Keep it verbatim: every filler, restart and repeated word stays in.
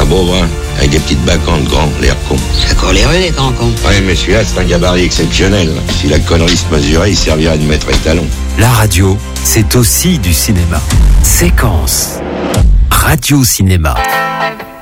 Un beau brun, avec des petites bacantes grands, l'air con. C'est coléreux, les grands cons. Oui, mais celui-là, c'est un gabarit exceptionnel. Si la connerie se mesurait, il servirait de maître étalon. La radio, c'est aussi du cinéma. Séquence. Radio-cinéma.